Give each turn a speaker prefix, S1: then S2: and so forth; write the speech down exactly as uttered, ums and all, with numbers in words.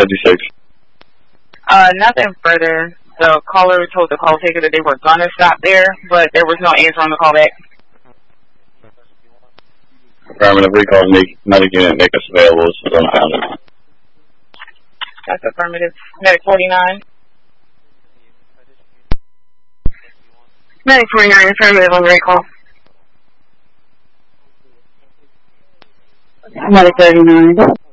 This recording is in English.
S1: fifty-six.
S2: Uh, nothing further. The caller told the call taker that they were gonna stop there, but there was no answer on the call back.
S1: Affirmative, recall medic unit, make us available as soon as unfounded.
S2: That's affirmative. Medic forty-nine. Medic forty-nine, affirmative on the recall.
S3: Medic thirty-nine.